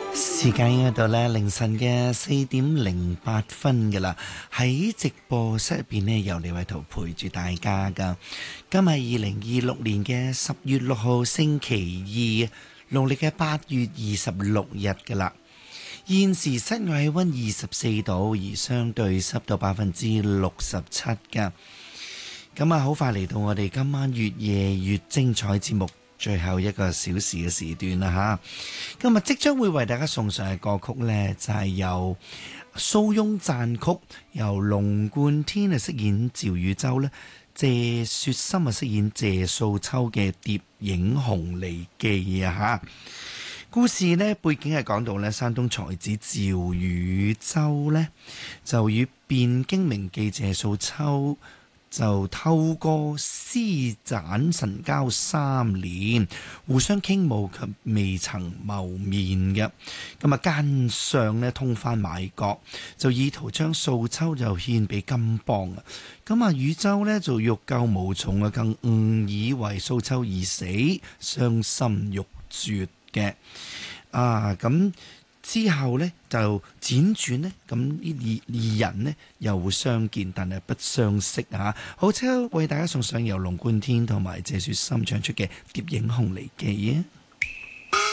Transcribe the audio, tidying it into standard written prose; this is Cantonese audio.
時間喺度咧，凌晨嘅4:08噶啦。喺直播室入邊呢，有李偉圖陪住大家噶。今日2026年嘅10月6號星期二，農曆嘅8月26日噶啦。現時室外氣溫24度，而相對濕度67%噶。咁啊，好快嚟到我哋今晚越夜越精彩節目最後一個小時嘅時段啦吓，今日即將會為大家送上嘅歌曲呢，就係由蘇翁撰曲，由龍貫天飾演趙宇洲呢，謝雪心飾演謝素秋嘅《蝶影紅梨記》啊吓。故事呢，背景係講到呢，山東才子趙宇洲呢，就與汴京名妓謝素秋就透過詩盞神交3年，互相傾慕及未曾謀面嘅。咁啊，奸相呢通番買角，就意圖將素秋就獻俾金邦啊。咁啊，宇洲呢就欲救無從啊，更誤以為素秋已死，傷心欲絕嘅。咁之後呢，就輾轉呢，咁呢二人呢又會相見，但係不相識啊！好，即刻為大家送上由龍貫天同埋謝雪心唱出嘅《蝶影紅梨記》啊！